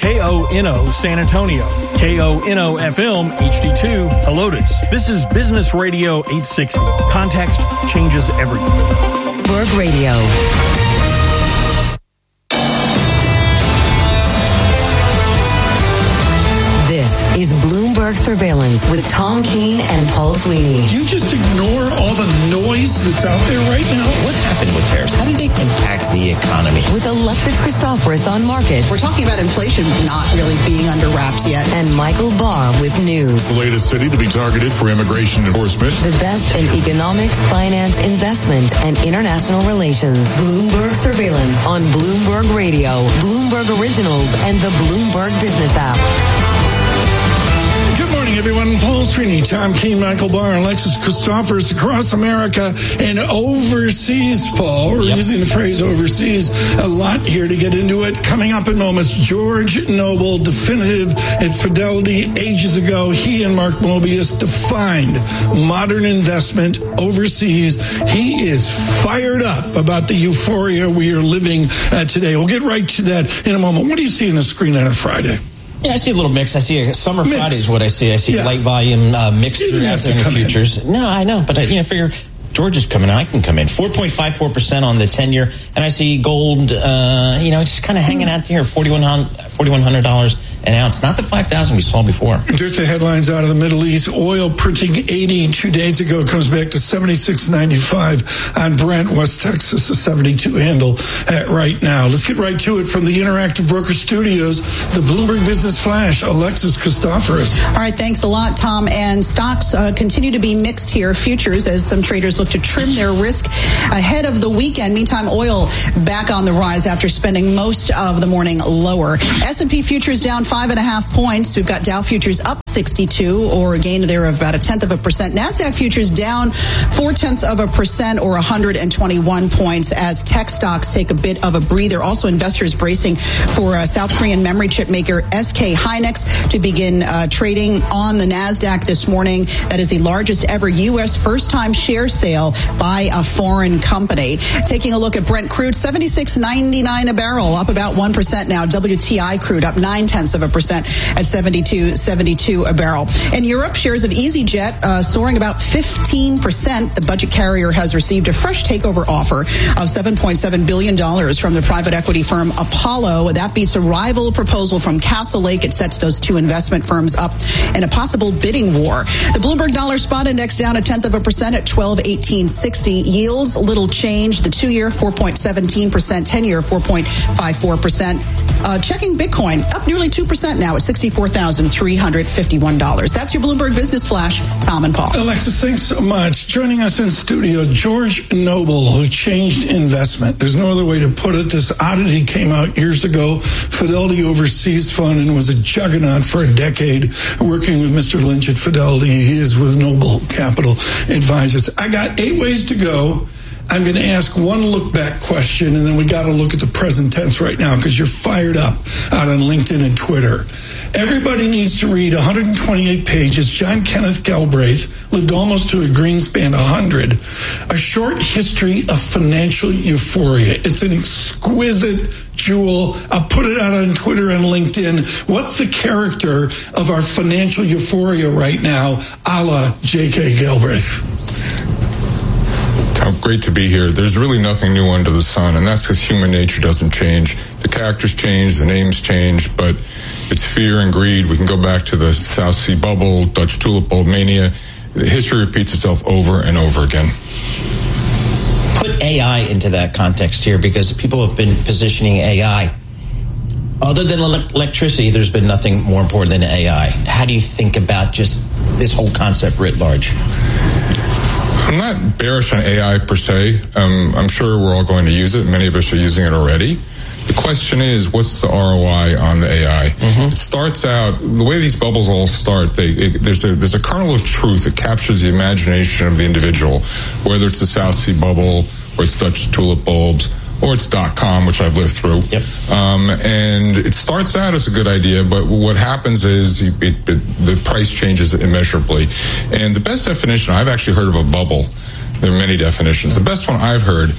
KONO San Antonio, KONO FM HD2 Helotes. This is Business Radio 860. Context changes everything. Bloomberg Radio. This is Bloomberg Surveillance with Tom Keene and Paul Sweeney. Do you just ignore all the noise that's out there right now? What's happened with tariffs? How do they impact the economy? With Alexis Christoforous on markets. We're talking about inflation not really being under wraps yet. And Michael Barr with news. The latest city to be targeted for immigration enforcement. The best in economics, finance, investment, and international relations. Bloomberg Surveillance on Bloomberg Radio, Bloomberg Originals, and the Bloomberg Business app. Good morning, everyone. Paul Sweeney, Tom Keene, Michael Barr, Alexis Christoforous across America and overseas, Paul. We're using the phrase overseas a lot here to get into it. Coming up in moments, George Noble, definitive at Fidelity ages ago. He and Mark Mobius defined modern investment overseas. He is fired up about the euphoria we are living today. We'll get right to that in a moment. What do you see on the screen on a Friday? Yeah, I see a little mix. I see a summer Friday is what I see. I see light volume mix through after in the futures. No, I know, but I figure George is coming in. I can come in 4.54% on the 10-year, and I see gold. Just kind of hanging out there, $4,100 an ounce. Not the 5,000 we saw before. There's the headlines out of the Middle East. Oil printing 80 2 days ago, comes back to 76.95 on Brent. West Texas, a 72 handle right now. Let's get right to it from the Interactive Broker Studios, the Bloomberg Business Flash, Alexis Christoforous. All right, thanks a lot, Tom. And stocks continue to be mixed here. Futures, as some traders look to trim their risk ahead of the weekend. Meantime, oil back on the rise after spending most of the morning lower. S&P futures down 5.5 points. We've got Dow futures up 62, or a gain there of about 0.1%. NASDAQ futures down 0.4% or 121 points as tech stocks take a bit of a breather. Also, investors bracing for South Korean memory chip maker SK Hynix to begin trading on the NASDAQ this morning. That is the largest ever U.S. first-time share sale by a foreign company. Taking a look at Brent crude, $76.99 a barrel, up about 1% now. WTI crude up 0.9% at $72.72 a barrel. In Europe, shares of EasyJet soaring about 15%. The budget carrier has received a fresh takeover offer of $7.7 billion from the private equity firm Apollo. That beats a rival proposal from Castle Lake. It sets those two investment firms up in a possible bidding war. The Bloomberg Dollar Spot Index down 0.1% at 1218.60. Yields little change. The 2-year 4.17%, 10-year 4.54%. Checking Bitcoin up nearly 2% now at $64,351. That's your Bloomberg Business Flash. Tom and Paul. Alexis, thanks so much. Joining us in studio, George Noble, who changed investment. There's no other way to put it. This oddity came out years ago. Fidelity Overseas Fund, and was a juggernaut for a decade, working with Mr. Lynch at Fidelity. He is with Noble Capital Advisors. I got 8 ways to go. I'm going to ask one look-back question, and then we got to look at the present tense right now because you're fired up out on LinkedIn and Twitter. Everybody needs to read 128 pages. John Kenneth Galbraith lived almost to a Greenspan 100. A short history of financial euphoria. It's an exquisite jewel. I'll put it out on Twitter and LinkedIn. What's the character of our financial euphoria right now, a la J.K. Galbraith? Great to be here. There's really nothing new under the sun, and that's because human nature doesn't change. The characters change, the names change, but it's fear and greed. We can go back to the South Sea bubble, Dutch tulip bulb mania. History repeats itself over and over again. Put AI into that context here, because people have been positioning AI. Other than electricity, there's been nothing more important than AI. How do you think about just this whole concept writ large? I'm not bearish on AI per se. I'm sure we're all going to use it. Many of us are using it already. The question is, what's the ROI on the AI? Mm-hmm. It starts out, the way these bubbles all start, there's a kernel of truth that captures the imagination of the individual, whether it's the South Sea bubble, or it's Dutch tulip bulbs, or it's .com, which I've lived through. Yep. And it starts out as a good idea, but what happens is the price changes immeasurably. And the best definition, I've actually heard of a bubble. There are many definitions. The best one I've heard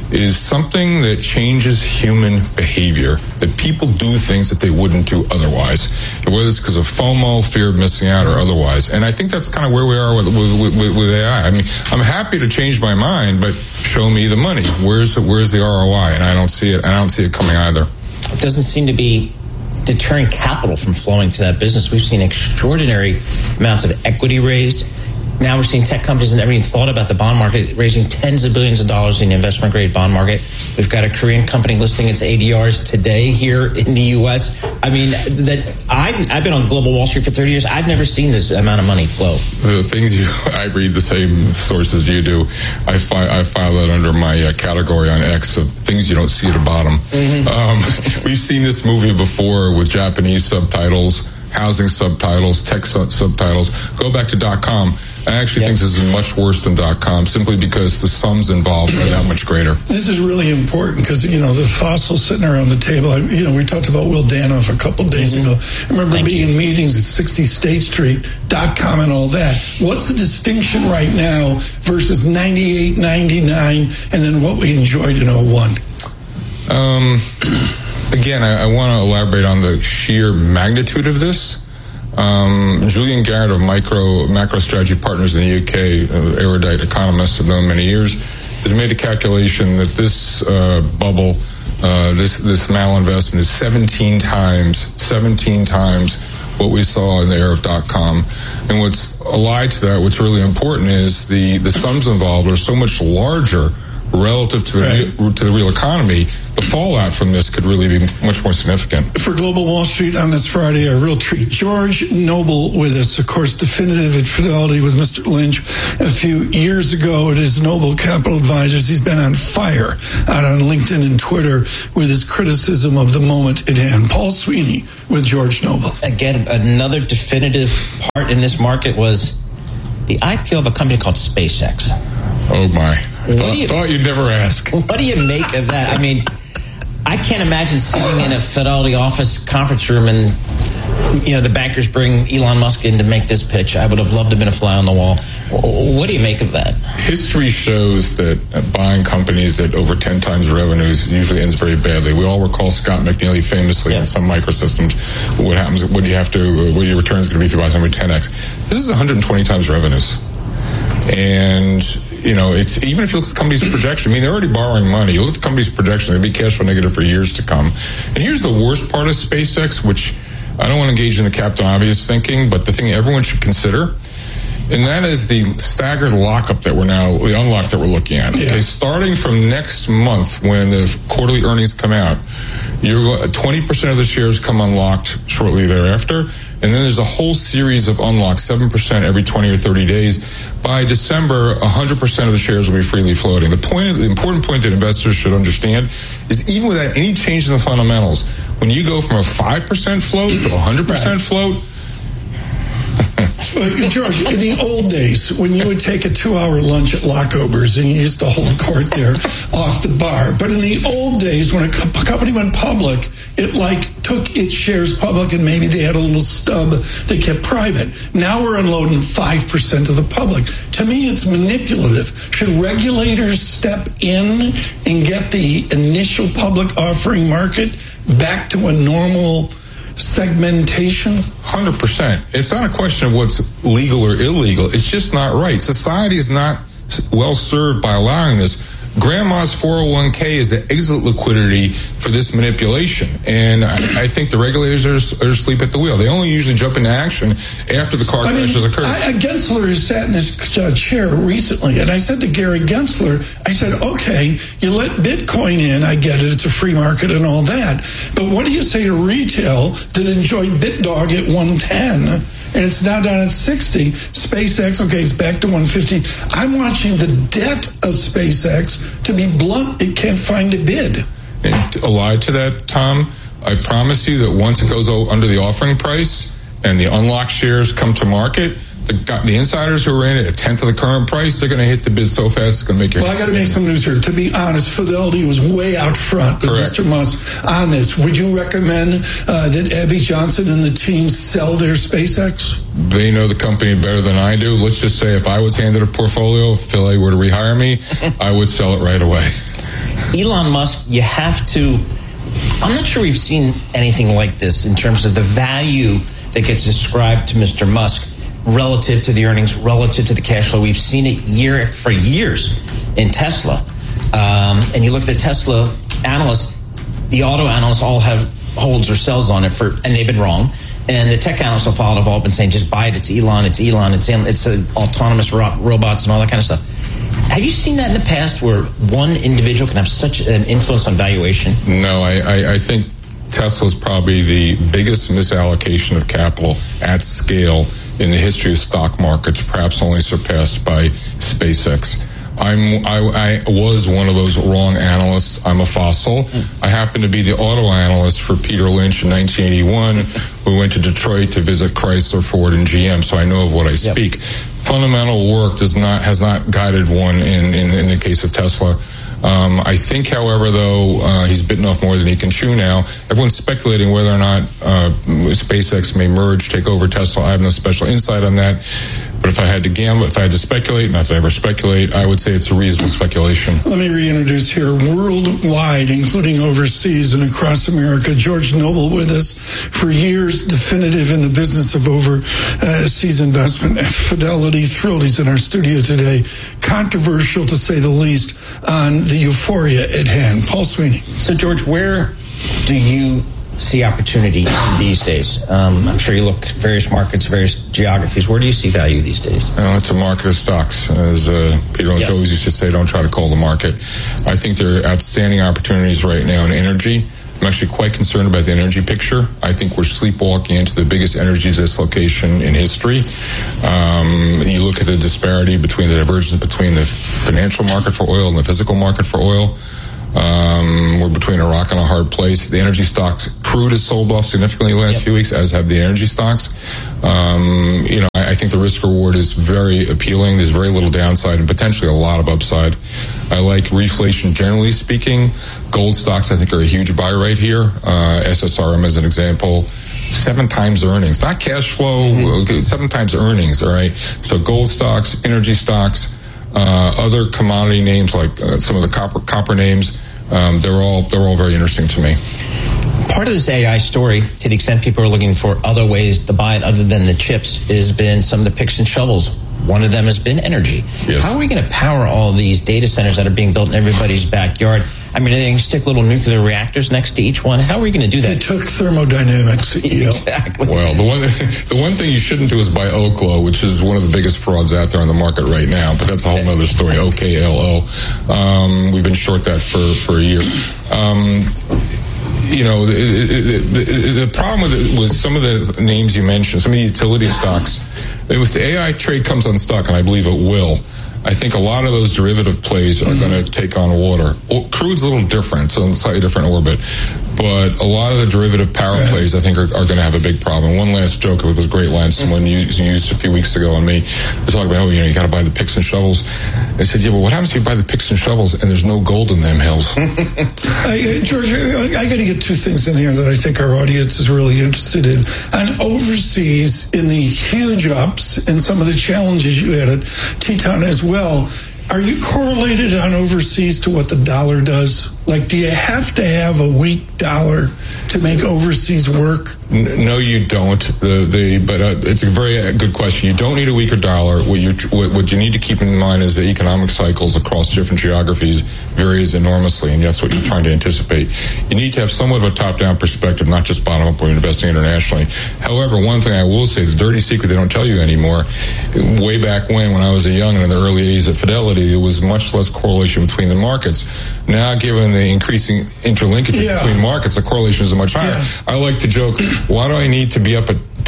is something that changes human behavior, that people do things that they wouldn't do otherwise, whether it's because of FOMO, fear of missing out, or otherwise. And I think that's kind of where we are with AI. I mean, I'm happy to change my mind, but show me the money. Where's the ROI? And I don't see it. I don't see it coming either. It doesn't seem to be deterring capital from flowing to that business. We've seen extraordinary amounts of equity raised. Now we're seeing tech companies that never even thought about the bond market raising tens of billions of dollars in the investment-grade bond market. We've got a Korean company listing its ADRs today here in the U.S. I mean, I've been on global Wall Street for 30 years. I've never seen this amount of money flow. The things I read the same sources you do. I file that under my category on X of things you don't see at the bottom. Mm-hmm. We've seen this movie before with Japanese subtitles, housing subtitles, tech subtitles. Go back to .com. I actually think this is much worse than .com simply because the sums involved are that much greater. This is really important because, the fossils sitting around the table, we talked about Will Danoff a couple of days ago. I remember being in meetings at 60 State Street, .com and all that. What's the distinction right now versus 98, 99, and then what we enjoyed in 01? Again, I want to elaborate on the sheer magnitude of this. Julian Garrett of MacroStrategy Partners in the UK, erudite economist, I've known many years, has made a calculation that this bubble, this malinvestment is 17 times what we saw in the era of .com. And what's allied to that, what's really important is the sums involved are so much larger relative to the real economy. The fallout from this could really be much more significant. For Global Wall Street on this Friday, a real treat. George Noble with us, of course, Definitive at Fidelity with Mr. Lynch a few years ago at his Noble Capital Advisors. He's been on fire out on LinkedIn and Twitter with his criticism of the moment at hand. Paul Sweeney with George Noble. Again, another definitive part in this market was the IPO of a company called SpaceX. Oh, my. Thought you'd never ask. What do you make of that? I mean, I can't imagine sitting in a Fidelity office conference room and, the bankers bring Elon Musk in to make this pitch. I would have loved to have been a fly on the wall. What do you make of that? History shows that buying companies at over 10 times revenues usually ends very badly. We all recall Scott McNeely famously in Sun Microsystems. What happens? What your return is going to be if you buy something 10x? This is 120 times revenues. And it's even if you look at the company's projection, they're already borrowing money. You look at the company's projection, they'll be cash flow negative for years to come. And here's the worst part of SpaceX, which I don't want to engage in the Captain Obvious thinking, but the thing everyone should consider, and that is the staggered lockup the unlock that we're looking at. Yeah. Okay, starting from next month when the quarterly earnings come out, 20% of the shares come unlocked shortly thereafter, and then there's a whole series of unlocks, 7% every 20 or 30 days. By December, 100% of the shares will be freely floating. The important point that investors should understand is even without any change in the fundamentals, when you go from a 5% float to 100% float, George, in the old days, when you would take a 2-hour lunch at Lockober's and you used to hold court there off the bar, but in the old days, when a company went public, it took its shares public and maybe they had a little stub they kept private. Now we're unloading 5% of the public. To me, it's manipulative. Should regulators step in and get the initial public offering market back to a normal segmentation? 100%. It's not a question of what's legal or illegal. It's just not right. Society is not well served by allowing this. Grandma's 401k is the exit liquidity for this manipulation. And I think the regulators are asleep at the wheel. They only usually jump into action after the car crashes occur. Gensler has sat in this chair recently, and I said to Gary Gensler, I said, okay, you let Bitcoin in, I get it, it's a free market and all that. But what do you say to retail that enjoyed BitDog at 110? And it's now down at 60. SpaceX, okay, it's back to 150. I'm watching the debt of SpaceX to be blunt. It can't find a bid. And allied to that, Tom, I promise you that once it goes under the offering price and the unlocked shares come to market, the insiders who are in it at 1/10 of the current price, they're going to hit the bid so fast it's going to make your. Well, I got to make some news here. To be honest, Fidelity was way out front with Mr. Musk on this. Would you recommend that Abby Johnson and the team sell their SpaceX? They know the company better than I do. Let's just say if I was handed a portfolio, if Philly were to rehire me, I would sell it right away. Elon Musk, you have to. I'm not sure we've seen anything like this in terms of the value that gets ascribed to Mr. Musk relative to the earnings, relative to the cash flow. We've seen it for years in Tesla. And you look at the Tesla analysts, the auto analysts all have holds or sells on it and they've been wrong. And the tech analysts have all been saying, just buy it. It's Elon. It's autonomous robots and all that kind of stuff. Have you seen that in the past where one individual can have such an influence on valuation? No, I think Tesla is probably the biggest misallocation of capital at scale in the history of stock markets, perhaps only surpassed by SpaceX. I was one of those wrong analysts. I'm a fossil. I happen to be the auto analyst for Peter Lynch in 1981. We went to Detroit to visit Chrysler, Ford, and GM, so I know of what I speak. Yep. Fundamental work has not guided one in the case of Tesla. I think, however, though, he's bitten off more than he can chew now. Everyone's speculating whether or not SpaceX may take over Tesla. I have no special insight on that. But if I had to gamble, if I had to speculate, not that I ever speculate, I would say it's a reasonable speculation. Let me reintroduce here, worldwide, including overseas and across America, George Noble with us for years, definitive in the business of overseas investment. Fidelity, thrilled he's in our studio today. Controversial, to say the least, on the euphoria at hand. Paul Sweeney. So, George, where do you see opportunity these days? I'm sure you look various markets, various geographies. Where do you see value these days? It's a market of stocks. As Peter Lynch always used to say, don't try to call the market. I think there are outstanding opportunities right now in energy. I'm actually quite concerned about the energy picture. I think we're sleepwalking into the biggest energy dislocation in history. You look at the disparity between the divergence between the financial market for oil and the physical market for oil. We're between a rock and a hard place. The energy stocks, crude has sold off significantly the last few weeks, as have the energy stocks. I think the risk reward is very appealing. There's very little downside and potentially a lot of upside. I like reflation generally speaking. Gold stocks, I think, are a huge buy right here. SSRM as an example. 7 times earnings, not cash flow, 7 times earnings, all right? So gold stocks, energy stocks, other commodity names like some of the copper names, they're all very interesting to me. Part of this AI story, to the extent people are looking for other ways to buy it other than the chips, has been some of the picks and shovels. One of them has been energy. Yes. How are we going to power all these data centers that are being built in everybody's backyard? I mean, are they going to stick little nuclear reactors next to each one? How are we going to do that? They took thermodynamics. Exactly. Well, the one thing you shouldn't do is buy Oklo, which is one of the biggest frauds out there on the market right now. But that's a whole other story. OKLO. We've been short that for a year. The problem with some of the names you mentioned, some of the utility stocks, if the AI trade comes unstuck, and I believe it will, I think a lot of those derivative plays are going to take on water. Crude's a little different, so in a slightly different orbit. But a lot of the derivative power plays, I think, are going to have a big problem. One last joke, it was a great line someone used a few weeks ago on me. They're talking about, you got to buy the picks and shovels. I said, yeah, but what happens if you buy the picks and shovels and there's no gold in them hills? George, I got to get 2 things in here that I think our audience is really interested in. On overseas, in the huge ups and some of the challenges you had at Teton as well, are you correlated on overseas to what the dollar does? Like, do you have to have a weak dollar to make overseas work? No, you don't. But it's a very good question. You don't need a weaker dollar. What you need to keep in mind is the economic cycles across different geographies varies enormously, and that's what you're trying to anticipate. You need to have somewhat of a top-down perspective, not just bottom-up when you're investing internationally. However, one thing I will say, the dirty secret they don't tell you anymore, way back when I was a young and in the early 80s at Fidelity, there was much less correlation between the markets. Now, given the increasing interlinkages between markets, the correlation is much higher. I like to joke, why do I need to be up at 10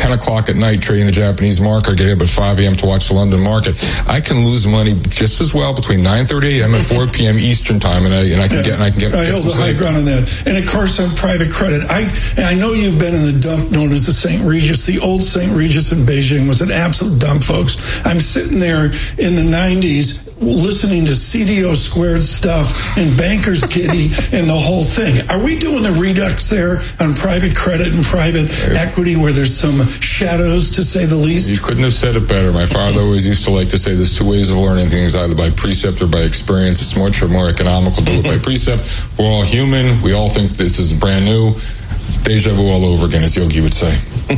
10 o'clock at night trading the Japanese market, getting up at 5 a.m. to watch the London market. I can lose money just as well between 9:30 a.m. and 4 p.m. Eastern time, and I can get I hold the high ground on that. And of course, on private credit, I know you've been in the dump known as the St. Regis. The old St. Regis in Beijing was an absolute dump, folks. I'm sitting there in the 90s listening to CDO squared stuff and Banker's Kitty and the whole thing. Are we doing the redux there on private credit and private equity where there's some shadows, to say the least? You couldn't have said it better. My father always used to like to say there's two ways of learning things, either by precept or by experience. It's much more economical to do it by precept. We're all human. We all think this is brand new. It's deja vu all over again, as Yogi would say.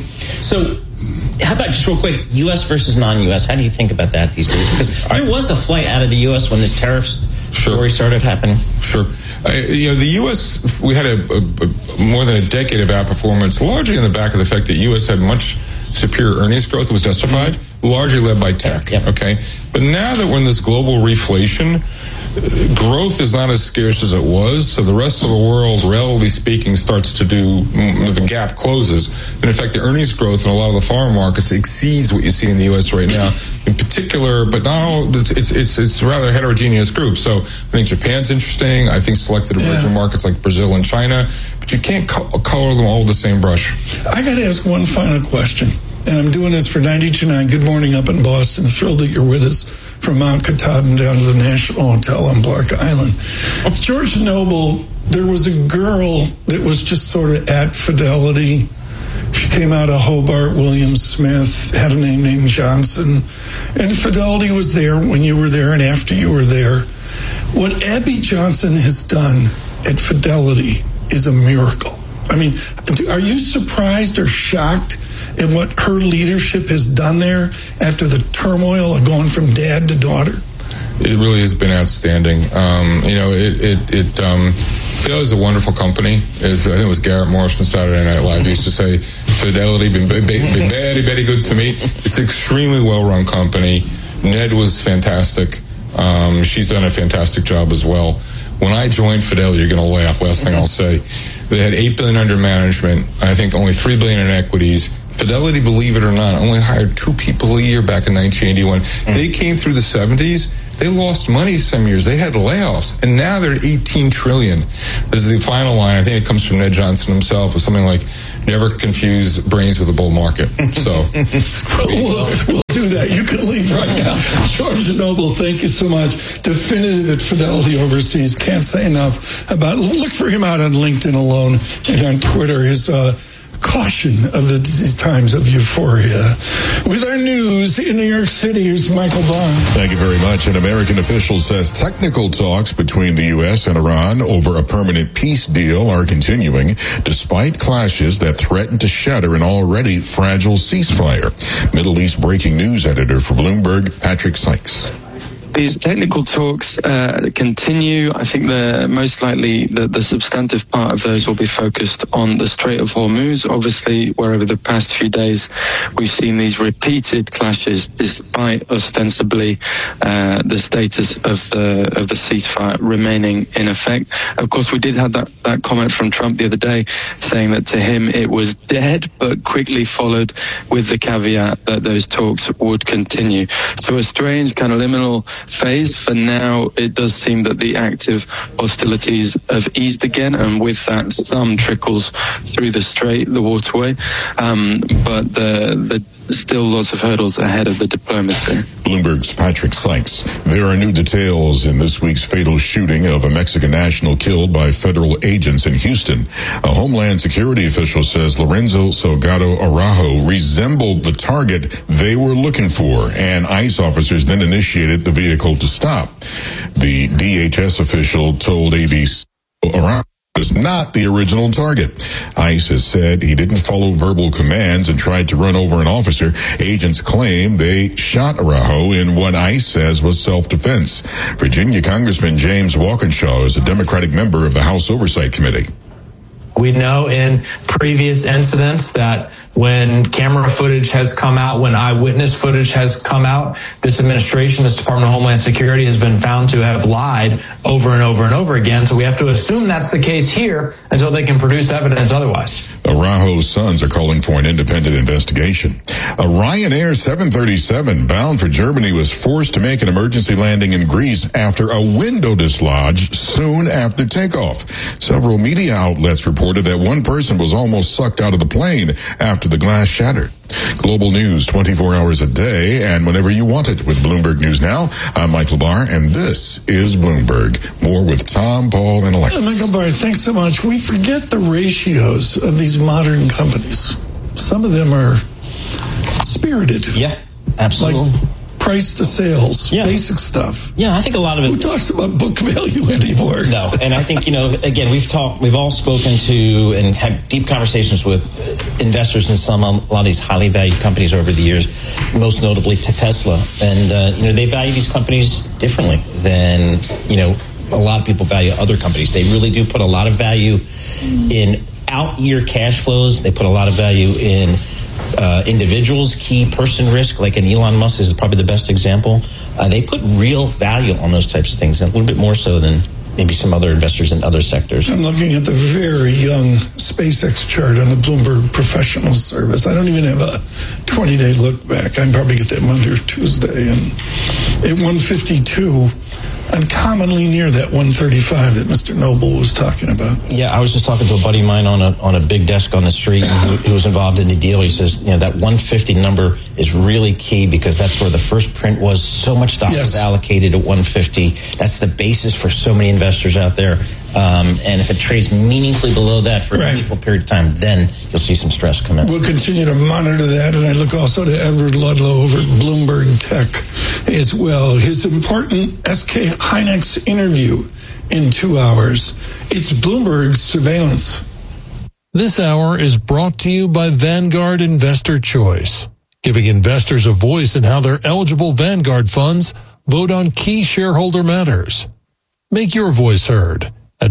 So, how about just real quick, U.S. versus non-U.S.? How do you think about that these days? Because there was a flight out of the U.S. when this tariff story started happening. Sure. The U.S., we had a more than a decade of outperformance, largely on the back of the fact that U.S. had much superior earnings growth that was justified, largely led by tech. Yep. Okay. But now that we're in this global reflation, growth is not as scarce as it was, so the rest of the world, relatively speaking, starts to do, the gap closes. And in fact, the earnings growth in a lot of the foreign markets exceeds what you see in the U.S. right now. In particular, but not all, it's a rather heterogeneous group. So I think Japan's interesting. I think selected emerging markets like Brazil and China, but you can't color them all with the same brush. I got to ask one final question, and I'm doing this for 92.9 Good Morning up in Boston. Thrilled that you're with us from Mount Katahdin down to the National Hotel on Block Island. George Noble, there was a girl that was just sort of at Fidelity. She came out of Hobart, William Smith, had a name named Johnson. And Fidelity was there when you were there and after you were there. What Abby Johnson has done at Fidelity is a miracle. I mean, are you surprised or shocked at what her leadership has done there after the turmoil of going from dad to daughter? It really has been outstanding. Fidelity is a wonderful company. I think it was Garrett Morris on Saturday Night Live used to say, Fidelity been very, very good to me. It's an extremely well-run company. Ned was fantastic. She's done a fantastic job as well. When I joined Fidelity, you're going to laugh, last thing I'll say, they had $8 billion under management. I think only $3 billion in equities. Fidelity, believe it or not, only hired 2 people a year back in 1981. They came through the 70s. They lost money some years. They had layoffs, and now they're at $18 trillion. This is the final line. I think it comes from Ned Johnson himself, with something like, never confuse brains with a bull market. So we'll do that. You can leave right now. George Noble, thank you so much. Definitive at Fidelity Overseas. Can't say enough about. Look for him out on LinkedIn alone and on Twitter. His caution of these times of euphoria. With our news in New York City, here's Michael Barr. Thank you very much. An American official says technical talks between the U.S. and Iran over a permanent peace deal are continuing, despite clashes that threaten to shatter an already fragile ceasefire. Middle East breaking news editor for Bloomberg, Patrick Sykes. These technical talks continue. I think most likely the substantive part of those will be focused on the Strait of Hormuz. Obviously, where over the past few days we've seen these repeated clashes, despite ostensibly the status of the ceasefire remaining in effect. Of course, we did have that comment from Trump the other day saying that to him it was dead, but quickly followed with the caveat that those talks would continue. So a strange kind of liminal phase. For now, it does seem that the active hostilities have eased again, and with that, some trickles through the strait, the waterway. But the still lots of hurdles ahead of the diplomacy. Bloomberg's Patrick Sykes. There are new details in this week's fatal shooting of a Mexican national killed by federal agents in Houston. A Homeland Security official says Lorenzo Salgado Araujo resembled the target they were looking for, and ICE officers then initiated the vehicle to stop. The DHS official told ABC Araujo was not the original target. ICE has said he didn't follow verbal commands and tried to run over an officer. Agents claim they shot Araujo in what ICE says was self-defense. Virginia Congressman James Walkinshaw is a Democratic member of the House Oversight Committee. We know in previous incidents that when camera footage has come out, when eyewitness footage has come out, this administration, this Department of Homeland Security has been found to have lied over and over and over again. So we have to assume that's the case here until they can produce evidence otherwise. Araujo's sons are calling for an independent investigation. A Ryanair 737 bound for Germany was forced to make an emergency landing in Greece after a window dislodged soon after takeoff. Several media outlets reported that one person was almost sucked out of the plane after the glass shattered. Global news 24 hours a day and whenever you want it with Bloomberg News Now. I'm Michael Barr, and this is Bloomberg. More with Tom, Paul, and Alexis. Michael Barr, thanks so much. We forget the ratios of these modern companies. Some of them are spirited. Yeah, absolutely. Like price to sales, basic stuff. Yeah, I think a lot of it. Who talks about book value anymore? No, and I think, again, we've all spoken to and had deep conversations with investors in a lot of these highly valued companies over the years, most notably Tesla. And, they value these companies differently than, a lot of people value other companies. They really do put a lot of value in out-year cash flows. They put a lot of value in individuals, key person risk, like an Elon Musk is probably the best example. They put real value on those types of things, and a little bit more so than maybe some other investors in other sectors. I'm looking at the very young SpaceX chart on the Bloomberg Professional Service. I don't even have a 20-day look back. I can probably get that Monday or Tuesday. And at 152, I'm commonly near that 135 that Mr. Noble was talking about. Yeah, I was just talking to a buddy of mine on a big desk on the street who was involved in the deal. He says, that 150 number is really key because that's where the first print was. So much stock was allocated at 150. That's the basis for so many investors out there. And if it trades meaningfully below that for a meaningful period of time, then you'll see some stress come in. We'll continue to monitor that, and I look also to Edward Ludlow over at Bloomberg Tech as well. His important SK Hynix interview in 2 hours. It's Bloomberg Surveillance. This hour is brought to you by Vanguard Investor Choice, giving investors a voice in how their eligible Vanguard funds vote on key shareholder matters. Make your voice heard at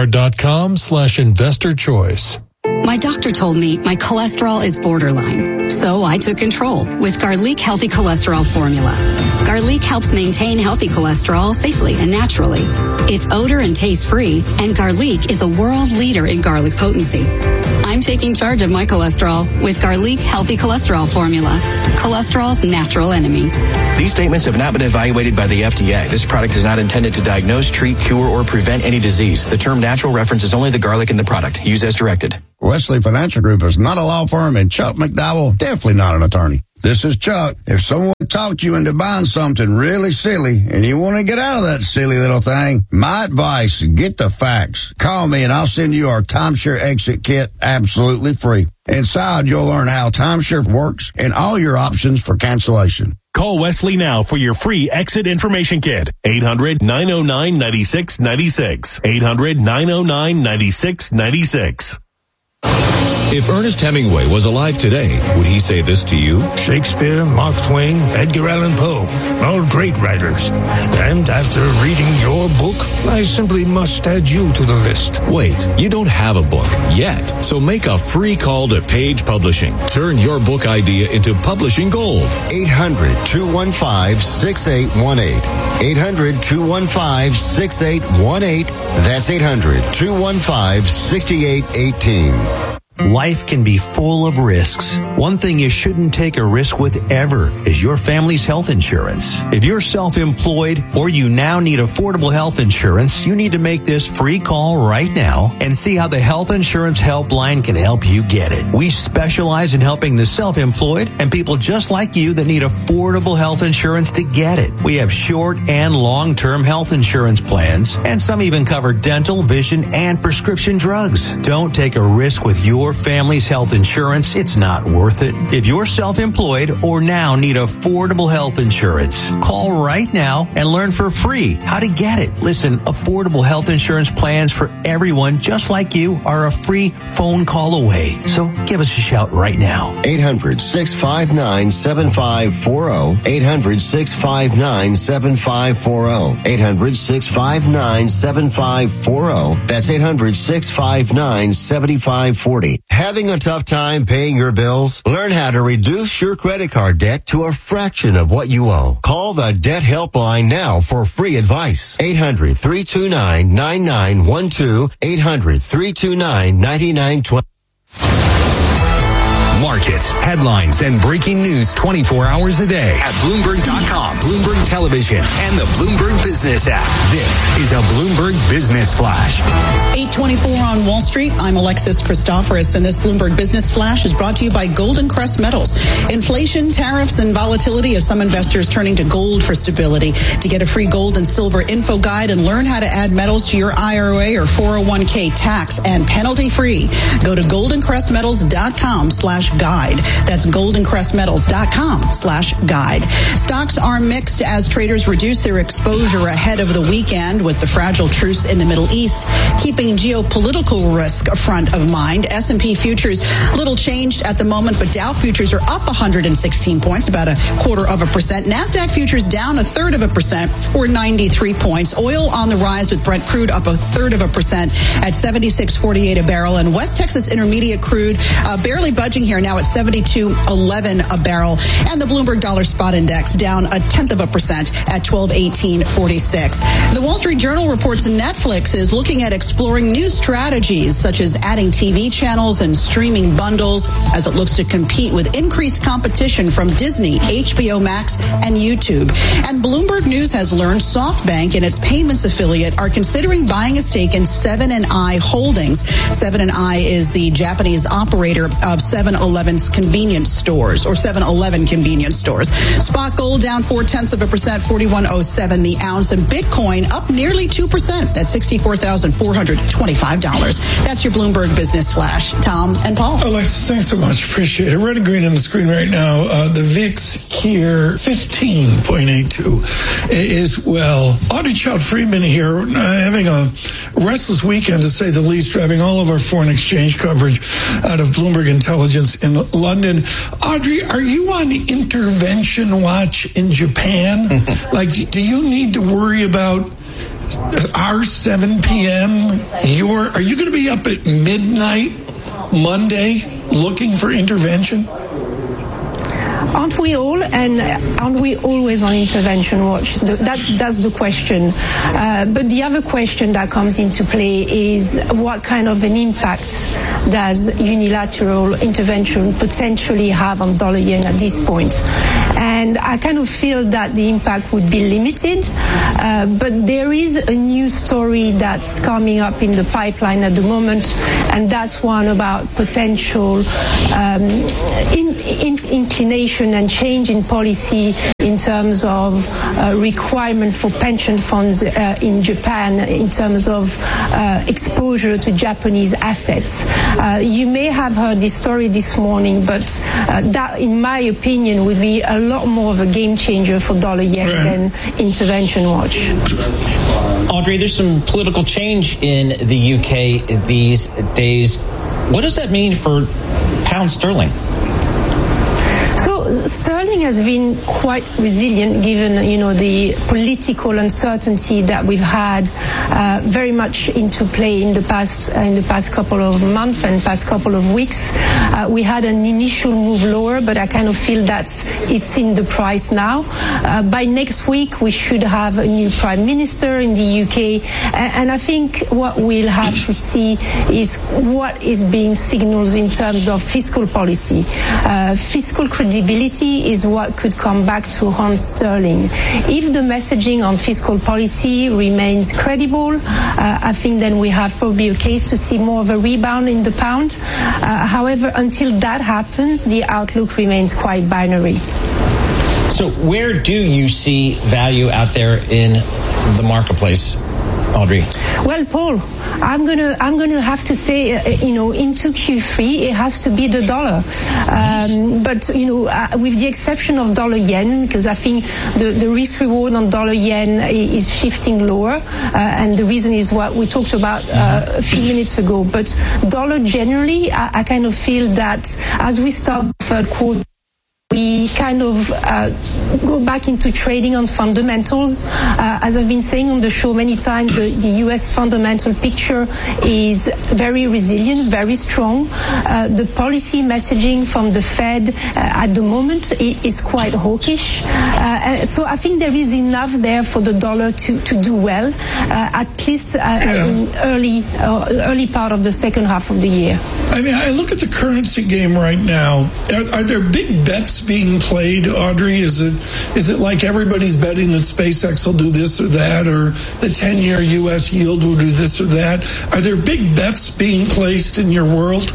Vanguard.com/investor choice. My doctor told me my cholesterol is borderline, so I took control with Garlic Healthy Cholesterol Formula. Garlic helps maintain healthy cholesterol safely and naturally. It's odor and taste-free, and Garlic is a world leader in garlic potency. I'm taking charge of my cholesterol with Garlic Healthy Cholesterol Formula, cholesterol's natural enemy. These statements have not been evaluated by the FDA. This product is not intended to diagnose, treat, cure, or prevent any disease. The term natural references only the garlic in the product. Use as directed. Wesley Financial Group is not a law firm, and Chuck McDowell definitely not an attorney. This is Chuck. If someone talked you into buying something really silly and you want to get out of that silly little thing, my advice, get the facts. Call me and I'll send you our timeshare exit kit absolutely free. Inside, you'll learn how timeshare works and all your options for cancellation. Call Wesley now for your free exit information kit. 800-909-9696. 800-909-9696. If Ernest Hemingway was alive today, would he say this to you? Shakespeare, Mark Twain, Edgar Allan Poe, all great writers. And after reading your book, I simply must add you to the list. Wait, you don't have a book yet. So make a free call to Page Publishing. Turn your book idea into publishing gold. 800-215-6818. 800-215-6818. That's 800-215-6818. Life can be full of risks. One thing you shouldn't take a risk with ever is your family's health insurance. If you're self-employed or you now need affordable health insurance, you need to make this free call right now and see how the Health Insurance Helpline can help you get it. We specialize in helping the self-employed and people just like you that need affordable health insurance to get it. We have short and long-term health insurance plans, and some even cover dental, vision, and prescription drugs. Don't take a risk with your family's health insurance. It's not worth it. If you're self-employed or now need affordable health insurance, call right now and learn for free how to get it. Listen, affordable health insurance plans for everyone just like you are a free phone call away. So give us a shout right now. 800-659-7540. 800-659-7540. 800-659-7540. That's 800-659-7540. Having a tough time paying your bills? Learn how to reduce your credit card debt to a fraction of what you owe. Call the Debt Helpline now for free advice. 800-329-9912. 800-329-9912. markets, headlines, and breaking news 24 hours a day at Bloomberg.com, Bloomberg Television, and the Bloomberg Business app. This is a Bloomberg Business Flash. 8:24 on Wall Street. I'm Alexis Christoforous, and this Bloomberg Business Flash is brought to you by Golden Crest Metals. Inflation, tariffs, and volatility have some investors turning to gold for stability. To get a free gold and silver info guide and learn how to add metals to your IRA or 401k tax and penalty free, go to goldencrestmetals.com/guide. That's goldencrestmetals.com/guide. Stocks are mixed as traders reduce their exposure ahead of the weekend with the fragile truce in the Middle East, keeping geopolitical risk front of mind. S&P futures little changed at the moment, but Dow futures are up 116 points, about 0.25%. NASDAQ futures down 1/3% or 93 points. Oil on the rise with Brent crude up 1/3% at 76.48 a barrel. And West Texas Intermediate crude barely budging here now at 72.11 a barrel. And the Bloomberg Dollar Spot Index down 0.1% at 1218.46. The Wall Street Journal reports Netflix is looking at exploring new strategies such as adding TV channels and streaming bundles as it looks to compete with increased competition from Disney, HBO Max, and YouTube. And Bloomberg News has learned SoftBank and its payments affiliate are considering buying a stake in 7 & I Holdings. 7 & I is the Japanese operator of 7-Eleven's convenience stores, or 7-Eleven convenience stores. Spot gold down 0.4%, 41.07 the ounce, and Bitcoin up nearly 2% at $64,425. That's your Bloomberg Business Flash. Tom and Paul. Alexis, thanks so much. Appreciate it. Red and green on the screen right now. The VIX here, 15.82 is well. Audrey Child-Friedman here, having a restless weekend to say the least, driving all of our foreign exchange coverage out of Bloomberg Intelligence in London. Audrey, are you on intervention watch in Japan? Like, do you need to worry about our 7 p.m.? Are you going to be up at midnight Monday looking for intervention? Aren't we all? And aren't we always on intervention watch? That's the question. But the other question that comes into play is what kind of an impact does unilateral intervention potentially have on dollar yen at this point? And I kind of feel that the impact would be limited. But there is a new story that's coming up in the pipeline at the moment, and that's one about potential inclination and change in policy in terms of requirement for pension funds in Japan in terms of exposure to Japanese assets. You may have heard this story this morning, but that, in my opinion, would be a lot more of a game changer for dollar yen than intervention watch. Audrey, there's some political change in the UK these days. What does that mean for pound sterling? Sterling has been quite resilient given, the political uncertainty that we've had very much into play in the past couple of months and past couple of weeks. We had an initial move lower, but I kind of feel that it's in the price now. By next week, we should have a new prime minister in the UK, and I think what we'll have to see is what is being signaled in terms of fiscal policy. Fiscal credibility is what could come back to haunt sterling. If the messaging on fiscal policy remains credible, I think then we have probably a case to see more of a rebound in the pound. However, until that happens, the outlook remains quite binary. So where do you see value out there in the marketplace, Audrey? Well, Paul, I'm gonna have to say, into Q3, it has to be the dollar. But with the exception of dollar yen, because I think the risk reward on dollar yen is shifting lower, and the reason is what we talked about a few minutes ago. But dollar generally, I kind of feel that as we start the third quarter, we kind of go back into trading on fundamentals. As I've been saying on the show many times, the U.S. fundamental picture is very resilient, very strong. The policy messaging from the Fed at the moment is quite hawkish. So I think there is enough there for the dollar to do well, at least in early part of the second half of the year. I mean, I look at the currency game right now. Are there big bets being played, Audrey? Is it like everybody's betting that SpaceX will do this or that, or the 10-year U.S. yield will do this or that? Are there big bets being placed in your world?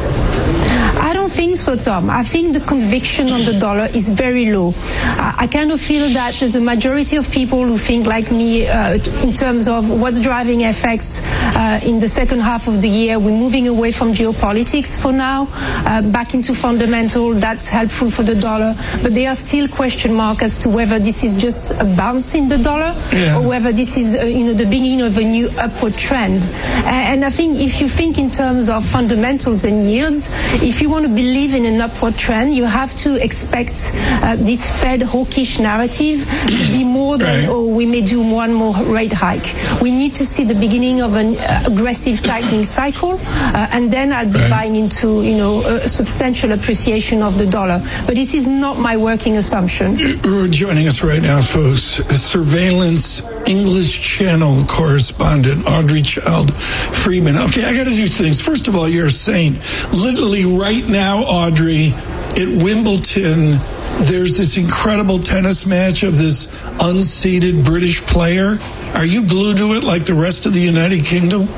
I don't think so, Tom. I think the conviction on the dollar is very low. I kind of feel that there's a majority of people who think like me in terms of what's driving FX in the second half of the year. We're moving away from geopolitics for now, back into fundamental. That's helpful for the dollar. But there are still question marks as to whether this is just a bounce in the dollar or whether this is the beginning of a new upward trend. And I think if you think in terms of fundamentals and yields, if you want to believe in an upward trend, you have to expect this Fed hawkish narrative to be more than, we may do one more rate hike. We need to see the beginning of an aggressive tightening cycle, and then I'll be buying into, a substantial appreciation of the dollar. But this is not my working assumption. Joining us right now, folks, surveillance English Channel correspondent Audrey Child-Friedman. Okay, I got to do things. First of all, you're a saint. Literally right now, Audrey, at Wimbledon, there's this incredible tennis match of this unseeded British player. Are you glued to it like the rest of the United Kingdom?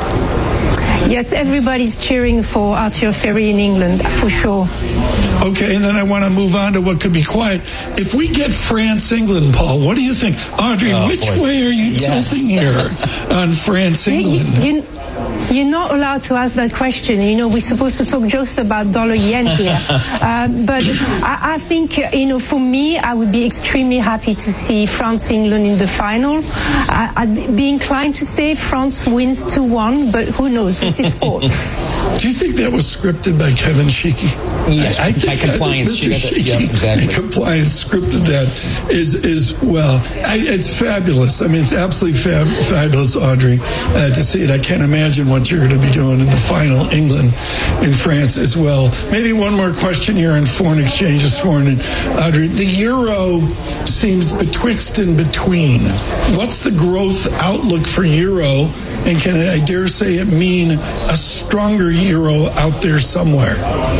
Yes, everybody's cheering for Arthur Ferry in England, for sure. Okay, and then I want to move on to what could be quiet. If we get France-England, Paul, what do you think? Audrey, which way are you tilting here on France-England? You're not allowed to ask that question. We're supposed to talk just about dollar-yen here. But I think, for me, I would be extremely happy to see France-England in the final. I'd be inclined to say France wins 2-1, but who knows? This is sports. Do you think that was scripted by Kevin Sheeky? Yes, I think Compliance. Mr. Sheeky, exactly. Compliance scripted that is well. It's fabulous. I mean, it's absolutely fabulous, Audrey, to see it. I can't imagine what you're going to be doing in the final, England and France as well. Maybe one more question here on foreign exchange this morning, Audrey. The euro seems betwixt and between. What's the growth outlook for euro? And can I dare say it mean a stronger euro out there somewhere?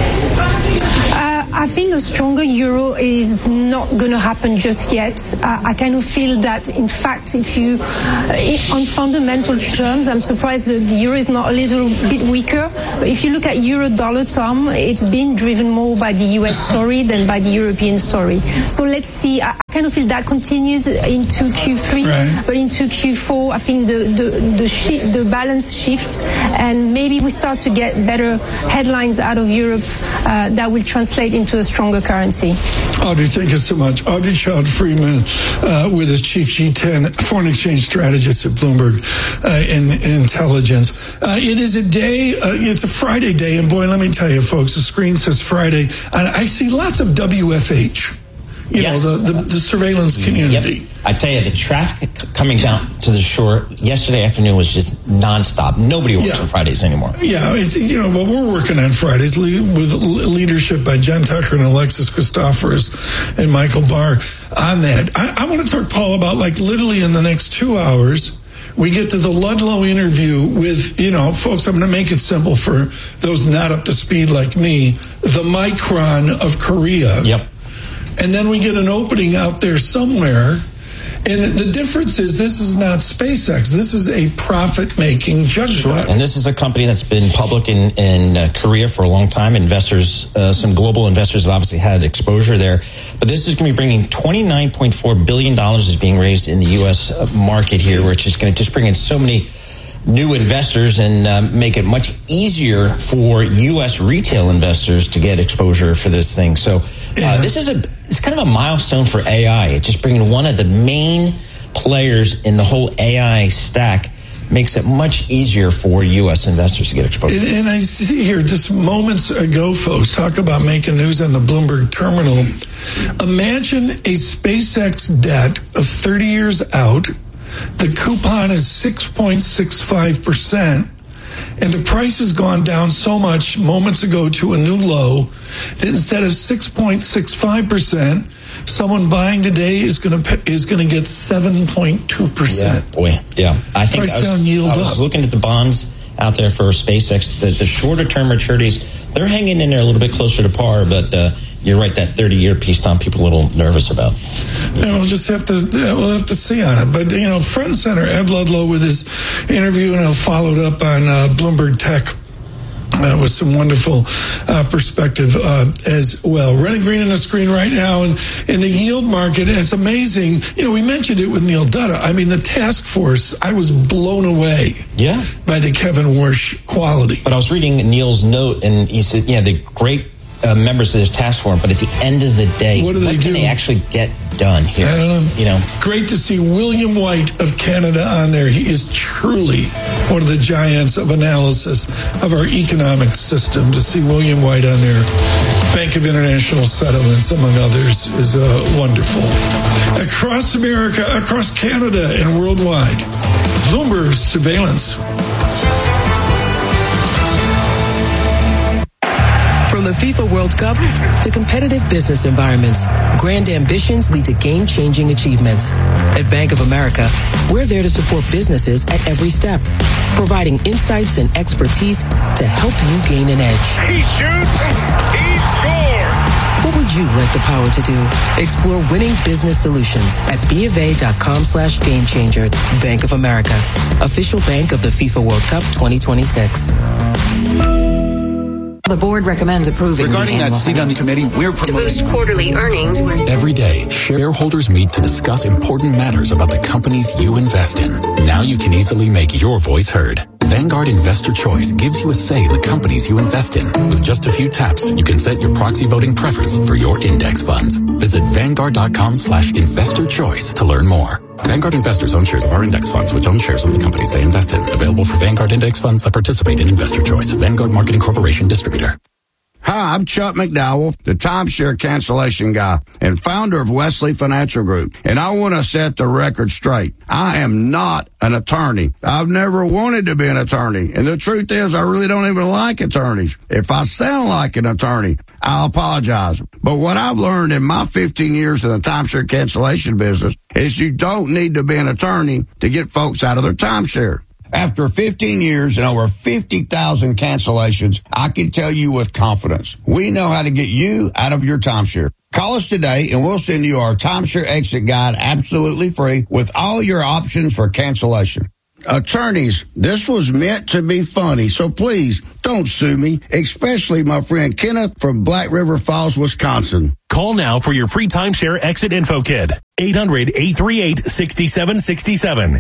I think a stronger euro is not going to happen just yet. I kind of feel that, in fact, if you, on fundamental terms, I'm surprised that the euro is not a little bit weaker. But if you look at euro-dollar, Tom, it's been driven more by the US story than by the European story. So let's see. I kind of feel that continues into Q3, but into Q4, I think the balance shifts, and maybe we start to get better headlines out of Europe that will translate into a stronger currency. Audrey, thank you so much. Audrey Child-Friedman with us, Chief G10 Foreign Exchange Strategist at Bloomberg Intelligence. It is it's a Friday day, and boy, let me tell you, folks, the screen says Friday, and I see lots of WFH. The surveillance community. Yep. I tell you, the traffic coming down to the shore yesterday afternoon was just nonstop. Nobody works on Fridays anymore. Yeah, it's what we're working on Fridays with leadership by Jen Tucker and Alexis Christoforous and Michael Barr on that. I want to talk, Paul, about literally in the next 2 hours. We get to the Ludlow interview with, folks, I'm going to make it simple for those not up to speed like me, the Micron of Korea. Yep. And then we get an opening out there somewhere. And the difference is this is not SpaceX. This is a profit-making juggernaut. Sure. And this is a company that's been public in Korea for a long time. Investors, some global investors have obviously had exposure there. But this is going to be bringing $29.4 billion is being raised in the U.S. market here, which is going to just bring in so many new investors and make it much easier for U.S. retail investors to get exposure for this thing. So this is it's kind of a milestone for AI. It's just bringing one of the main players in the whole AI stack makes it much easier for U.S. investors to get exposure. And I see here, just moments ago, folks, talk about making news on the Bloomberg terminal. Imagine a SpaceX debt of 30 years out. The coupon is 6.65%. And the price has gone down so much moments ago to a new low that instead of 6.65%, someone buying today is going to get 7.2%. Yeah, boy, yeah. I think price down, yield I was looking at the bonds out there for SpaceX. The shorter term maturities, they're hanging in there a little bit closer to par, but you're right, that 30-year piece, Tom, people a little nervous about. Yeah, we'll have to see on it. But, front and center, Ed Ludlow with his interview, and I followed up on Bloomberg Tech. With some wonderful perspective as well. Red and green on the screen right now. And in the yield market, it's amazing. We mentioned it with Neil Dutta. I mean, the task force, I was blown away by the Kevin Warsh quality. But I was reading Neil's note, and he said, the great members of this task force, but at the end of the day, what can they actually get done here? I don't know. Great to see William White of Canada on there. He is truly one of the giants of analysis of our economic system. To see William White on there, Bank of International Settlements, among others, is wonderful. Across America, across Canada, and worldwide, Bloomberg surveillance. From the FIFA World Cup to competitive business environments, grand ambitions lead to game-changing achievements. At Bank of America, we're there to support businesses at every step, providing insights and expertise to help you gain an edge. He shoots, he scores! What would you like the power to do? Explore winning business solutions at BofA.com/gamechanger. Bank of America, official bank of the FIFA World Cup 2026. The board recommends approving. Regarding that seat on the committee, we're promoting to boost quarterly earnings. Every day, shareholders meet to discuss important matters about the companies you invest in. Now you can easily make your voice heard. Vanguard Investor Choice gives you a say in the companies you invest in. With just a few taps, you can set your proxy voting preference for your index funds. Visit Vanguard.com/investor choice to learn more. Vanguard investors own shares of our index funds, which own shares of the companies they invest in. Available for Vanguard index funds that participate in Investor Choice. Vanguard Marketing Corporation distributor. Hi, I'm Chuck McDowell, the timeshare cancellation guy and founder of Wesley Financial Group. And I want to set the record straight. I am not an attorney. I've never wanted to be an attorney. And the truth is, I really don't even like attorneys. If I sound like an attorney, I'll apologize. But what I've learned in my 15 years in the timeshare cancellation business is you don't need to be an attorney to get folks out of their timeshare. After 15 years and over 50,000 cancellations, I can tell you with confidence, we know how to get you out of your timeshare. Call us today and we'll send you our timeshare exit guide absolutely free with all your options for cancellation. Attorneys, this was meant to be funny, so please don't sue me, especially my friend Kenneth from Black River Falls, Wisconsin. Call now for your free timeshare exit info kit. 800-838-6767.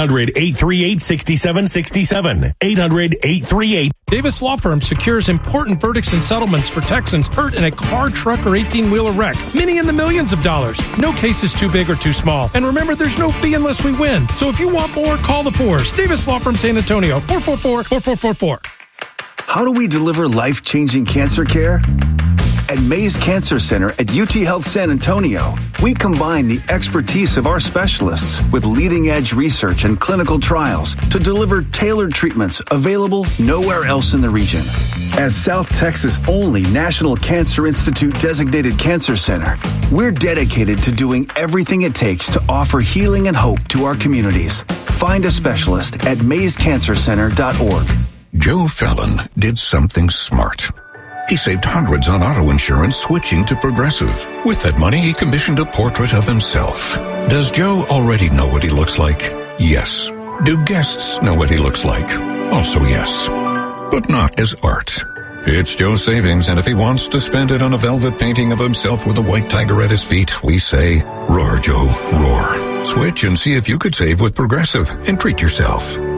800-838-6767. 800-838. Davis Law Firm secures important verdicts and settlements for Texans hurt in a car, truck, or 18-wheeler wreck. Many in the millions of dollars. No case is too big or too small. And remember, there's no fee unless we win. So if you want more, call the Fours. Davis Law Firm San Antonio, 444-4444. How do we deliver life-changing cancer care? At Mays Cancer Center at UT Health San Antonio, we combine the expertise of our specialists with leading-edge research and clinical trials to deliver tailored treatments available nowhere else in the region. As South Texas' only National Cancer Institute designated cancer center, we're dedicated to doing everything it takes to offer healing and hope to our communities. Find a specialist at mayscancercenter.org. Joe Fallon did something smart. He saved hundreds on auto insurance switching to Progressive. With that money, he commissioned a portrait of himself. Does Joe already know what he looks like? Yes. Do guests know what he looks like? Also yes. But not as art. It's Joe's savings, and if he wants to spend it on a velvet painting of himself with a white tiger at his feet, we say, roar, Joe, roar. Switch and see if you could save with Progressive and treat yourself.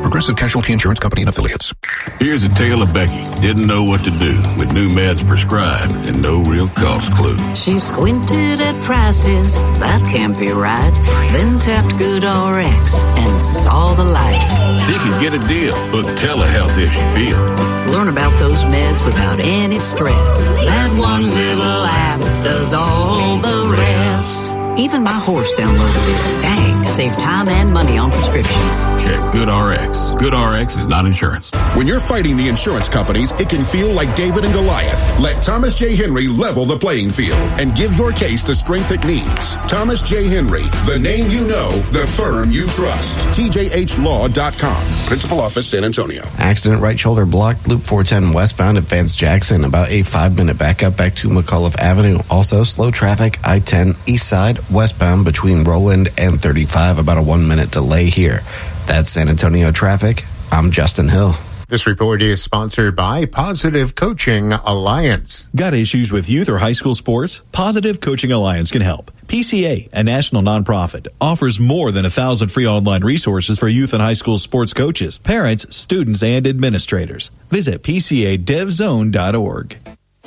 Progressive Casualty Insurance Company and Affiliates. Here's a tale of Becky. Didn't know what to do with new meds prescribed and no real cost clue. She squinted at prices, that can't be right. Then tapped GoodRx and saw the light. She could get a deal. Book telehealth if she feels. Learn about those meds without any stress. That one little app does all the rest. Even my horse downloaded it. Dang, save time and money on prescriptions. Check GoodRx. GoodRx is not insurance. When you're fighting the insurance companies, it can feel like David and Goliath. Let Thomas J. Henry level the playing field and give your case the strength it needs. Thomas J. Henry, the name you know, the firm you trust. TJHLaw.com. Principal Office, San Antonio. Accident, right shoulder blocked, Loop 410 westbound at Vance Jackson. About a 5-minute backup back to McAuliffe Avenue. Also, slow traffic, I-10 east side westbound between Roland and 35. About a 1-minute delay here. That's San Antonio traffic. I'm Justin Hill. This report is sponsored by Positive Coaching Alliance. Got issues with youth or high school sports? Positive Coaching Alliance can help. PCA, a national nonprofit, offers more than 1,000 free online resources for youth and high school sports coaches, parents, students, and administrators. Visit PCADevZone.org.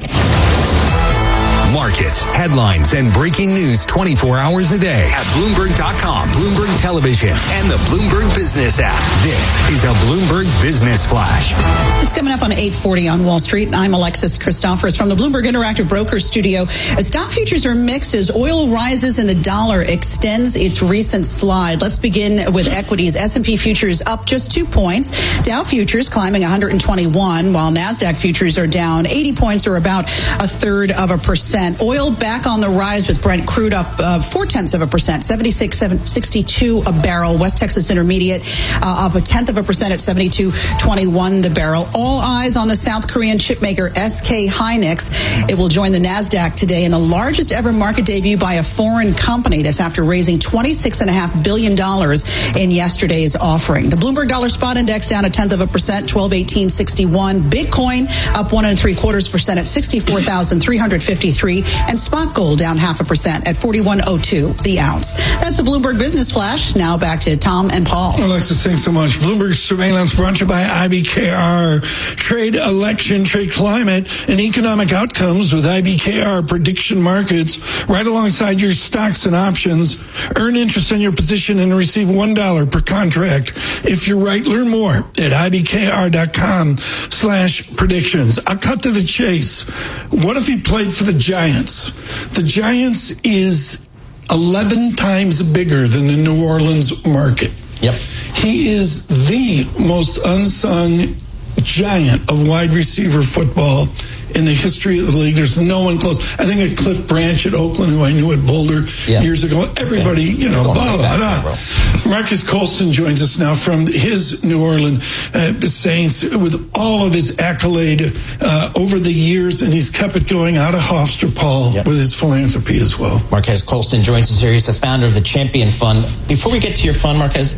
Markets, headlines, and breaking news 24 hours a day at Bloomberg.com, Bloomberg Television, and the Bloomberg Business app. This is a Bloomberg Business Flash. It's coming up on 8:40 on Wall Street. I'm Alexis Christophers from the Bloomberg Interactive Brokers Studio. As stock futures are mixed as oil rises and the dollar extends its recent slide. Let's begin with equities. S&P futures up just 2 points. Dow futures climbing 121, while NASDAQ futures are down 80 points, or about 1/3%. Oil back on the rise with Brent crude up 0.4%, 76.62 a barrel. West Texas Intermediate up 0.1% at 72.21 the barrel. All eyes on the South Korean chipmaker SK Hynix. It will join the NASDAQ today in the largest ever market debut by a foreign company. That's after raising $26.5 billion in yesterday's offering. The Bloomberg Dollar Spot Index down 0.1%, 1218.61. Bitcoin up 1.75% at 64,353. And spot gold down 0.5% at 41.02 the ounce. That's a Bloomberg Business Flash. Now back to Tom and Paul. Alexis, thanks so much. Bloomberg Surveillance brought to you by IBKR. Trade election, trade climate, and economic outcomes with IBKR prediction markets right alongside your stocks and options. Earn interest on your position and receive $1 per contract. If you're right, learn more at IBKR.com/predictions. I'll cut to the chase. What if he played for the Giants? The Giants is 11 times bigger than the New Orleans market. Yep. He is the most unsung giant of wide receiver football in the history of the league. There's no one close. I think at Cliff Branch at Oakland, who I knew at Boulder years ago, everybody, blah, blah, blah. Marcus Colston joins us now from his New Orleans Saints with all of his accolade over the years, and he's kept it going out of Hofstra, Paul, with his philanthropy as well. Marquez Colston joins us here. He's the founder of the Champion Fund. Before we get to your fund, Marquez,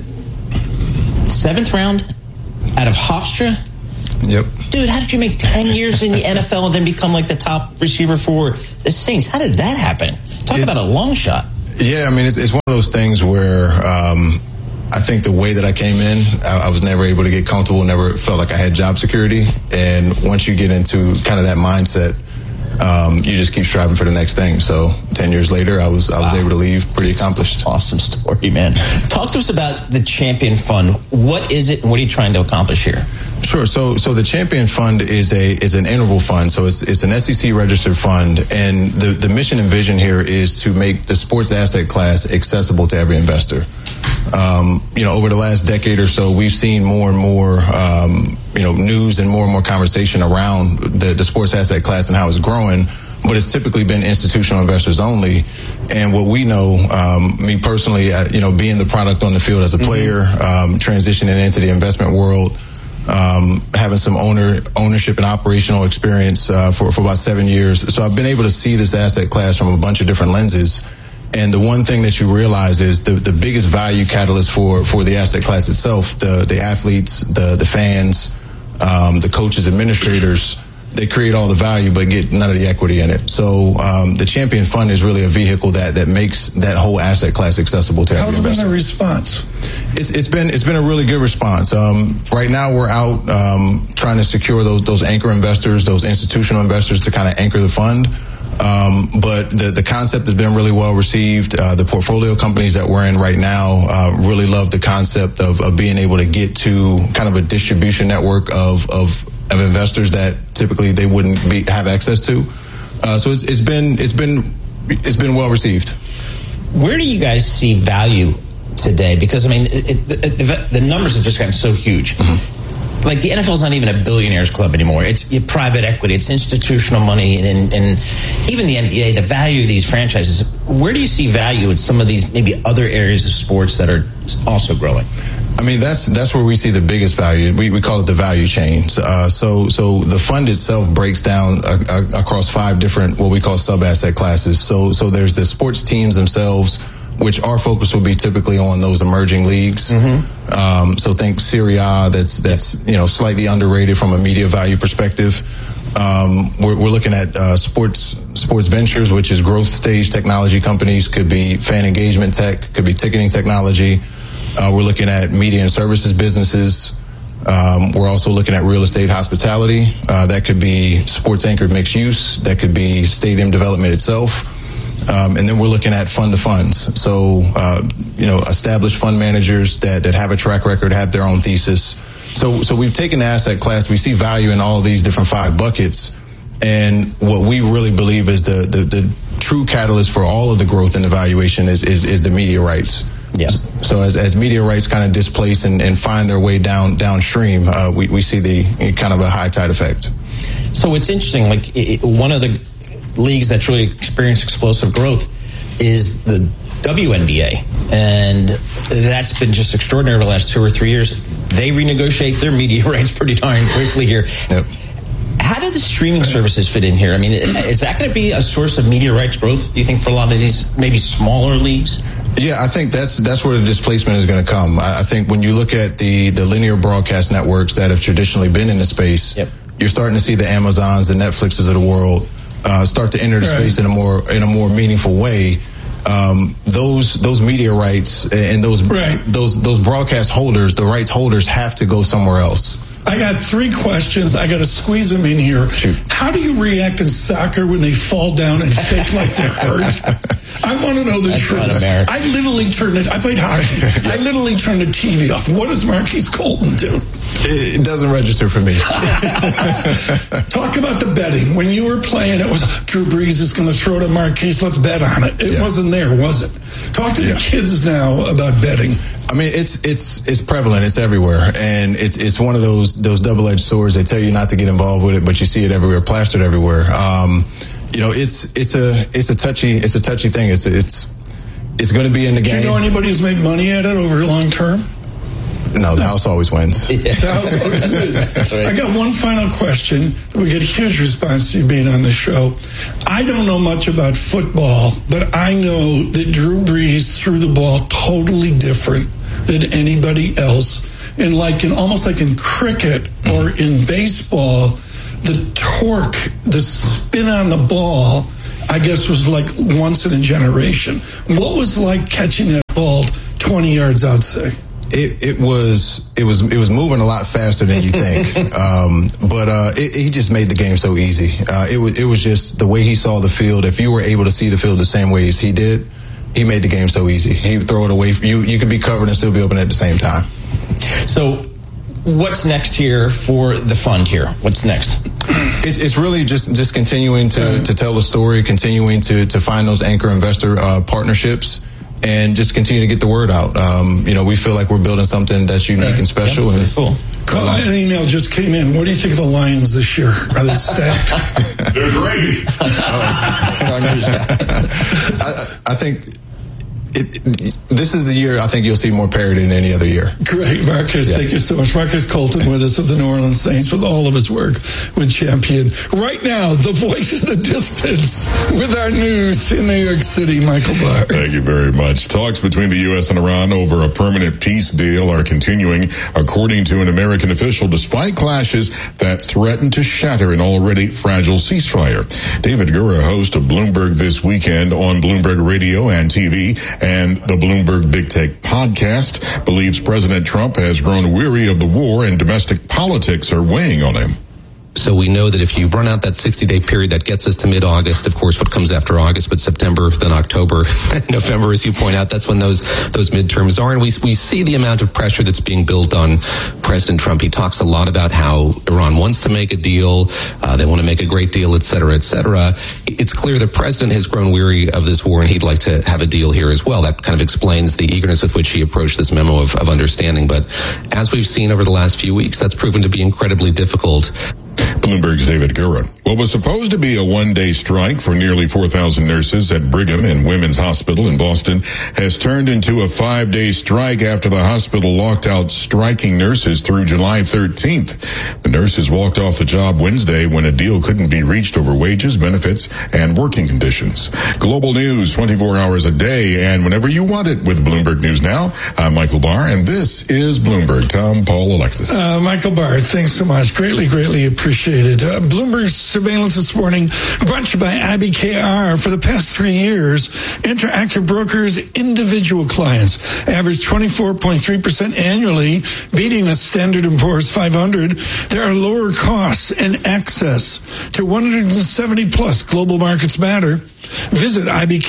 7th round out of Hofstra? Yep. Dude, how did you make 10 years in the NFL and then become like the top receiver for the Saints? How did that happen? Talk about a long shot. Yeah, I mean, it's one of those things where I think the way that I came in, I was never able to get comfortable, never felt like I had job security. And once you get into kind of that mindset, you just keep striving for the next thing. So 10 years later, I was able to leave pretty accomplished. Awesome story, man. Talk to us about the Champion Fund. What is it and what are you trying to accomplish here? Sure. So the Champion Fund is an interval fund. So it's an SEC registered fund, and the mission and vision here is to make the sports asset class accessible to every investor. Over the last decade or so, we've seen more and more, news and more conversation around the sports asset class and how it's growing, but it's typically been institutional investors only. And what we know, me personally, being the product on the field as a player, transitioning into the investment world, having some ownership and operational experience for about 7 years. So I've been able to see this asset class from a bunch of different lenses. And the one thing that you realize is the biggest value catalyst for the asset class itself, the athletes, the fans, the coaches, administrators, they create all the value but get none of the equity in it. So the Champion Fund is really a vehicle that makes that whole asset class accessible to every investor. How's been the response? It's been a really good response. Right now we're out trying to secure those anchor investors, those institutional investors to kind of anchor the fund. But the concept has been really well received. The portfolio companies that we're in right now really love the concept of being able to get to kind of a distribution network of investors that typically they wouldn't have access to. So it's been well received. Where do you guys see value today? Because I mean, the numbers have just gotten so huge. Mm-hmm. Like the NFL is not even a billionaires club anymore. It's private equity. It's institutional money, and even the NBA. The value of these franchises. Where do you see value in some of these maybe other areas of sports that are also growing? I mean, that's where we see the biggest value. We call it the value chain. So the fund itself breaks down across 5 different what we call sub-asset classes. So there's the sports teams themselves, which our focus will be typically on those emerging leagues. Mm-hmm. So think Serie A, that's slightly underrated from a media value perspective. We're looking at sports ventures, which is growth stage technology companies. Could be fan engagement tech, could be ticketing technology. We're looking at media and services businesses. We're also looking at real estate hospitality. That could be sports anchored mixed use. That could be stadium development itself. And then we're looking at fund to funds. So, established fund managers that have a track record, have their own thesis. So we've taken the asset class. We see value in all of these different 5 buckets. And what we really believe is the true catalyst for all of the growth and the valuation is the media rights. Yeah. So as media rights kind of displace and find their way downstream, we see the kind of a high tide effect. So it's interesting. Like one of the leagues that's really experienced explosive growth is the WNBA, and that's been just extraordinary over the last 2 or 3 years. They renegotiate their media rights pretty darn quickly here. Yep. How do the streaming services fit in here? I mean, is that going to be a source of media rights growth, do you think, for a lot of these maybe smaller leagues? Yeah, I think that's where the displacement is going to come. I think when you look at the linear broadcast networks that have traditionally been in the space, yep, you're starting to see the Amazons, the Netflixes of the world start to enter the space in a more meaningful way. Those media rights and those broadcast holders, the rights holders, have to go somewhere else. I got 3 questions. I got to squeeze them in here. Shoot. How do you react in soccer when they fall down and fake like they're hurt? I want to know the truth. I literally turned it. I played hockey. I literally turned the TV off. What does Marquise Colton do? It doesn't register for me. Talk about the betting. When you were playing, it was Drew Brees is going to throw to Marquise. Let's bet on it. It wasn't there, was it? Talk to the kids now about betting. I mean, it's prevalent. It's everywhere, and it's one of those double-edged swords. They tell you not to get involved with it, but you see it everywhere, plastered everywhere. It's a touchy thing. It's going to be in the game. Do you know anybody who's made money at it over long term? No, the house always wins. The house always wins. That's right. I got one final question. We get a huge response to you being on the show. I don't know much about football, but I know that Drew Brees threw the ball totally different than anybody else. And almost like in cricket or in baseball, the torque, the spin on the ball, I guess was like once in a generation. What was like catching that ball 20 yards out, say? It was moving a lot faster than you think, but he just made the game so easy. It was just the way he saw the field. If you were able to see the field the same way as he did, he made the game so easy. He'd throw it away. You could be covered and still be open at the same time. So, what's next here for the fund here? What's next? It's really just continuing to tell the story, continuing to find those anchor investor partnerships, and just continue to get the word out. We feel like we're building something that's unique and special. Yeah. And cool. An email just came in. What do you think of the Lions this year? Are they stacked? They're great. I think this is the year I think you'll see more parity than any other year. Great, Marcus. Yeah. Thank you so much. Marcus Colton with us of the New Orleans Saints with all of his work with Champion. Right now, the voice in the distance with our news in New York City, Michael Barr. Thank you very much. Talks between the U.S. and Iran over a permanent peace deal are continuing, according to an American official, despite clashes that threaten to shatter an already fragile ceasefire. David Gura, host of Bloomberg This Weekend on Bloomberg Radio and TV, and the Bloomberg Bloomberg Big Take podcast, believes President Trump has grown weary of the war and domestic politics are weighing on him. So we know that if you run out that 60-day period, that gets us to mid-August. Of course, what comes after August, but September, then October, November, as you point out, that's when those midterms are. And we see the amount of pressure that's being built on President Trump. He talks a lot about how Iran wants to make a deal. They want to make a great deal, et cetera, et cetera. It's clear the president has grown weary of this war, and he'd like to have a deal here as well. That kind of explains the eagerness with which he approached this memo of understanding. But as we've seen over the last few weeks, that's proven to be incredibly difficult. Bloomberg's David Gura. What was supposed to be a one-day strike for nearly 4,000 nurses at Brigham and Women's Hospital in Boston has turned into a 5-day strike after the hospital locked out striking nurses through July 13th. The nurses walked off the job Wednesday when a deal couldn't be reached over wages, benefits, and working conditions. Global news 24 hours a day and whenever you want it with Bloomberg News Now. I'm Michael Barr, and this is Bloomberg. Tom, Paul, Alexis. Michael Barr, thanks so much. Greatly appreciated. Bloomberg surveillance this morning brought to you by IBKR. For the past 3 years, Interactive Brokers individual clients averaged 24.3% annually, beating the Standard & Poor's 500. There are lower costs and access to 170 plus global markets matter. Visit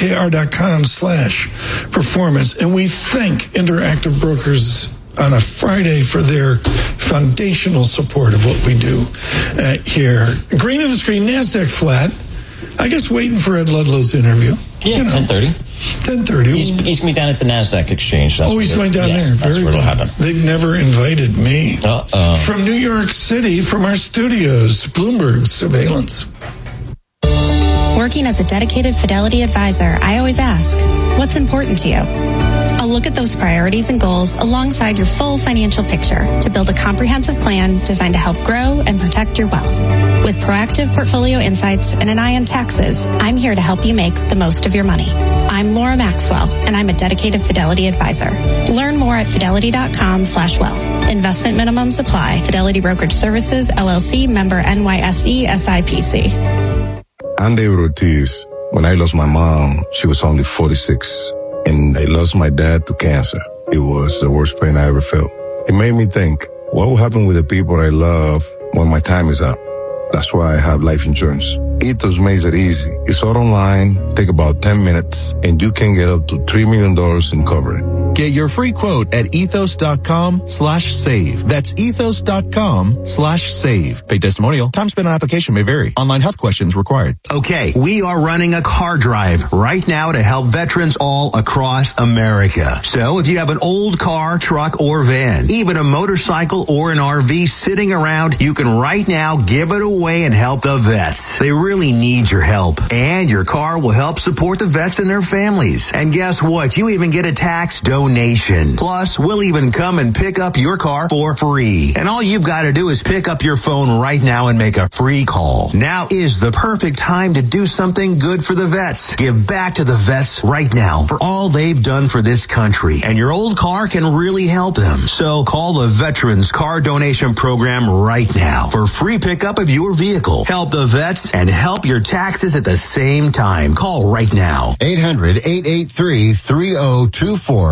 ibkr.com/performance. And we thank Interactive Brokers on a Friday for their foundational support of what we do here. Green on the screen, NASDAQ flat. I guess waiting for Ed Ludlow's interview. Yeah, 10:30. 10:30. He's going to be down at the NASDAQ exchange. He's going down there. That's where it'll happen. They've never invited me. From New York City, from our studios, Bloomberg Surveillance. Working as a dedicated Fidelity advisor, I always ask, what's important to you? I'll look at those priorities and goals alongside your full financial picture to build a comprehensive plan designed to help grow and protect your wealth. With proactive portfolio insights and an eye on taxes, I'm here to help you make the most of your money. I'm Laura Maxwell, and I'm a dedicated Fidelity advisor. Learn more at fidelity.com/wealth. Investment minimums apply. Fidelity Brokerage Services, LLC, member NYSE, SIPC. I'm David Ortiz. When I lost my mom, she was only 46. And I lost my dad to cancer. It was the worst pain I ever felt. It made me think, what will happen with the people I love when my time is up? That's why I have life insurance. Ethos makes it easy. It's all online, take about 10 minutes, and you can get up to $3 million in coverage. Get your free quote at ethos.com/save. That's ethos.com/save. Paid testimonial. Time spent on application may vary. Online health questions required. Okay, we are running a car drive right now to help veterans all across America. So if you have an old car, truck, or van, even a motorcycle or an RV sitting around, you can right now give it away and help the vets. They really need your help. And your car will help support the vets and their families. And guess what? You even get a tax donation. Plus, we'll even come and pick up your car for free. And all you've got to do is pick up your phone right now and make a free call. Now is the perfect time to do something good for the vets. Give back to the vets right now for all they've done for this country. And your old car can really help them. So call the Veterans Car Donation Program right now for free pickup of your vehicle. Help the vets and help your taxes at the same time. Call right now. 800-883-3024.